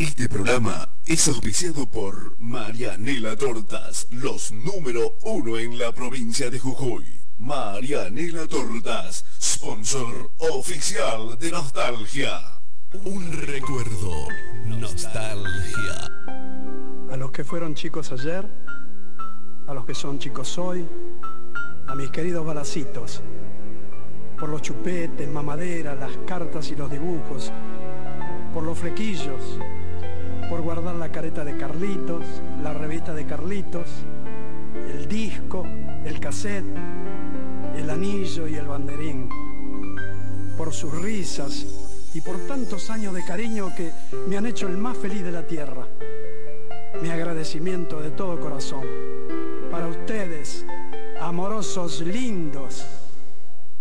Este programa es auspiciado por Marianela Tortas, los número 1 en la provincia de Jujuy. Marianela Tortas, sponsor oficial de Nostalgia. Un recuerdo, nostalgia. A los que fueron chicos ayer, a los que son chicos hoy, a mis queridos balacitos, por los chupetes, mamaderas, las cartas y los dibujos, por los flequillos, por guardar la careta de Carlitos, la revista de Carlitos, el disco, el cassette, el anillo y el banderín, por sus risas y por tantos años de cariño que me han hecho el más feliz de la tierra. Mi agradecimiento de todo corazón para ustedes, amorosos lindos.